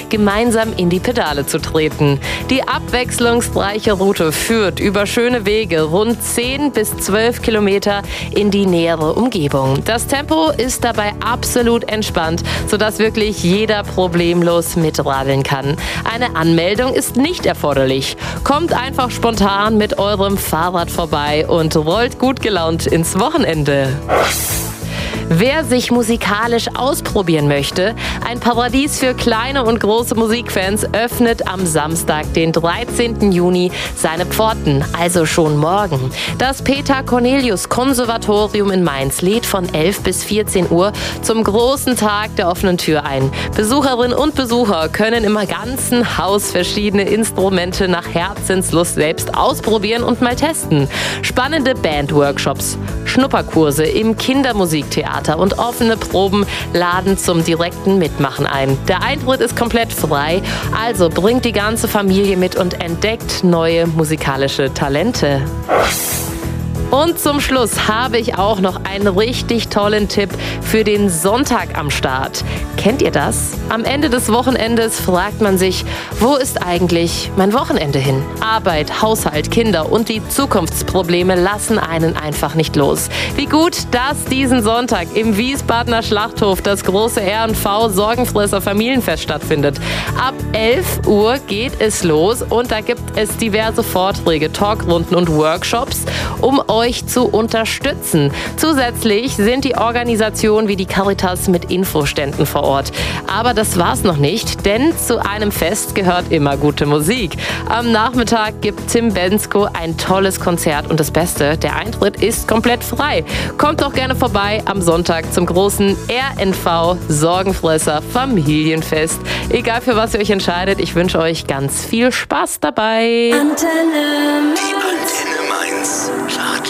gemeinsam in die Pedale zu treten. Die abwechslungsreiche Route führt über schöne Wege rund 10 bis 12 Kilometer in die nähere Umgebung. Das Tempo ist dabei absolut entspannt, sodass wirklich jeder problemlos mitradeln kann. Eine Anmeldung ist nicht erforderlich. Kommt einfach spontan mit eurem Fahrrad vorbei und rollt gut gelaunt ins Wochenende. Wer sich musikalisch ausprobieren möchte, ein Paradies für kleine und große Musikfans öffnet am Samstag, den 13. Juni, seine Pforten, also schon morgen. Das Peter Cornelius Konservatorium in Mainz lädt von 11 bis 14 Uhr zum großen Tag der offenen Tür ein. Besucherinnen und Besucher können im ganzen Haus verschiedene Instrumente nach Herzenslust selbst ausprobieren und mal testen. Spannende Bandworkshops, Schnupperkurse im Kindermusiktheater und offene Proben laden zum direkten Mitmachen ein. Der Eintritt ist komplett frei, also bringt die ganze Familie mit und entdeckt neue musikalische Talente. Und zum Schluss habe ich auch noch einen richtig tollen Tipp für den Sonntag am Start. Kennt ihr das? Am Ende des Wochenendes fragt man sich, wo ist eigentlich mein Wochenende hin? Arbeit, Haushalt, Kinder und die Zukunftsprobleme lassen einen einfach nicht los. Wie gut, dass diesen Sonntag im Wiesbadener Schlachthof das große R&V Sorgenfresser Familienfest stattfindet. Ab 11 Uhr geht es los und da gibt es diverse Vorträge, Talkrunden und Workshops, um euch zu unterstützen. Zusätzlich sind die Organisationen wie die Caritas mit Infoständen vor Ort. Aber das war's noch nicht, denn zu einem Fest gehört immer gute Musik. Am Nachmittag gibt Tim Bendzko ein tolles Konzert und das Beste, der Eintritt ist komplett frei. Kommt doch gerne vorbei am Sonntag zum großen R&V Sorgenfresser Familienfest. Egal für was ihr euch entscheidet, ich wünsche euch ganz viel Spaß dabei. Antenne.